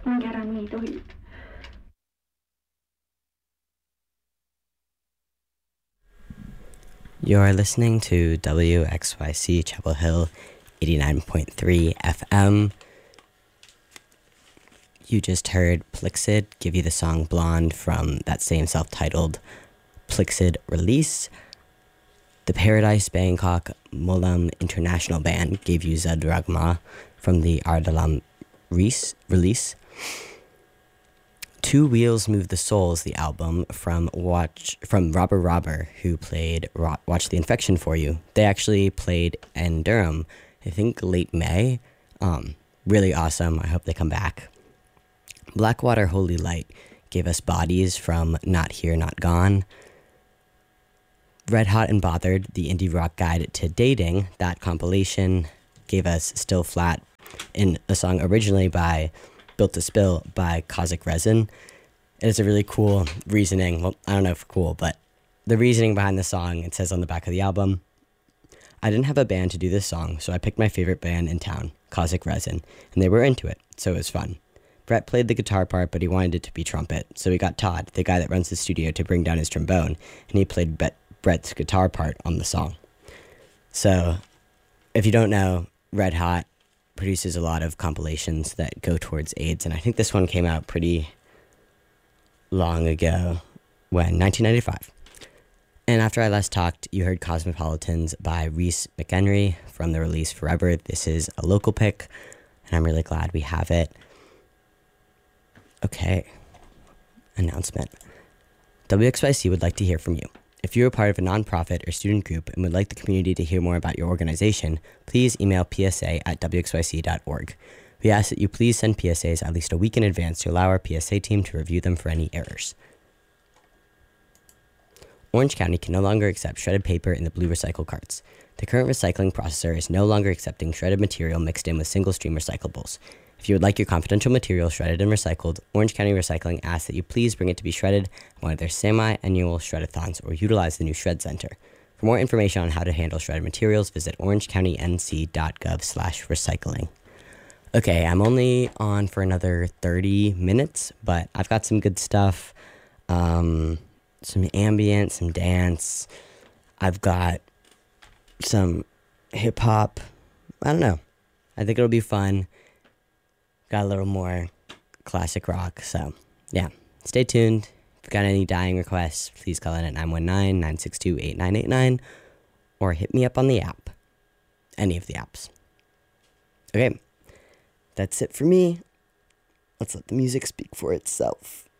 Ungherani tohi. You're listening to WXYC Chapel Hill 89.3 FM. You just heard Plixid give you the song Blonde from that same self-titled Plixid release. The Paradise Bangkok Mulam International Band gave you Zadragma from the Ardalam release. Two Wheels Move the Souls, the album from Robber, who played Watch the Infection for You. They actually played in Durham, I think late May. Really awesome. I hope they come back. Blackwater Holy Light gave us Bodies from Not Here, Not Gone. Red Hot and Bothered, the indie rock guide to dating, that compilation gave us Still Flat in a song originally by Built to Spill by Cosmic Resin. It is a really cool reasoning. Well, I don't know if cool, but the reasoning behind the song, it says on the back of the album, I didn't have a band to do this song, so I picked my favorite band in town, Cosmic Resin, and they were into it, so it was fun. Brett played the guitar part, but he wanted it to be trumpet, so we got Todd, the guy that runs the studio, to bring down his trombone, and he played Brett's guitar part on the song. So, if you don't know, Red Hot produces a lot of compilations that go towards AIDS, and I think this one came out pretty long ago, 1995. And after I last talked, you heard Cosmopolitans by Reese McHenry from the release Forever. This is a local pick, and I'm really glad we have it. Okay, announcement. WXYC would like to hear from you. If you're a part of a nonprofit or student group and would like the community to hear more about your organization, please email psa@wxyc.org. We ask that you please send PSAs at least a week in advance to allow our PSA team to review them for any errors. Orange County can no longer accept shredded paper in the blue recycle carts. The current recycling processor is no longer accepting shredded material mixed in with single-stream recyclables. If you would like your confidential material shredded and recycled, Orange County Recycling asks that you please bring it to be shredded at one of their semi-annual shredathons or utilize the new Shred Center. For more information on how to handle shredded materials, visit orangecountync.gov/recycling. Okay, I'm only on for another 30 minutes, but I've got some good stuff. Some ambient, some dance. I've got some hip-hop. I don't know. I think it'll be fun. Got a little more classic rock, so yeah, stay tuned. If you've got any dying requests, please call in at 919-962-8989 or hit me up on the app, any of the apps. Okay, that's it for me. Let's let the music speak for itself.